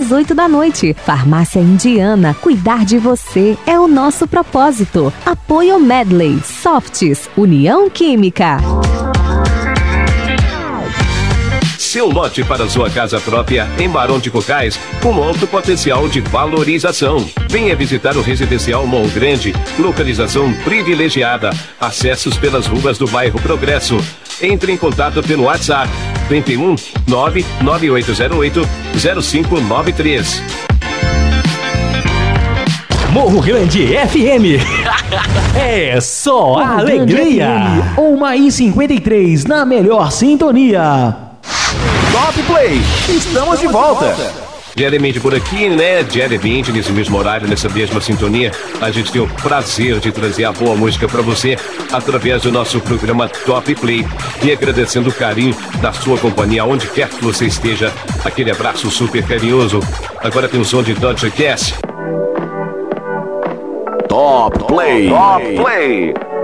às 8 da noite. Farmácia Indiana, cuidar de você é o nosso propósito. Apoio Medley, Softs, União Química. Seu lote para sua casa própria em Barão de Cocais, com alto potencial de valorização. Venha visitar o Residencial Mão Grande, localização privilegiada, acessos pelas ruas do bairro Progresso. Entre em contato pelo WhatsApp 21 99808 0593. Morro Grande FM. É só Morro alegria. Uma e 53 na melhor sintonia. Top Play, estamos de volta. Diariamente por aqui, né? Diariamente, nesse mesmo horário, nessa mesma sintonia, a gente tem o prazer de trazer a boa música para você através do nosso programa Top Play. E agradecendo o carinho da sua companhia, onde quer que você esteja. Aquele abraço super carinhoso. Agora tem o som de Dodger Cass. Top Play. Top Play.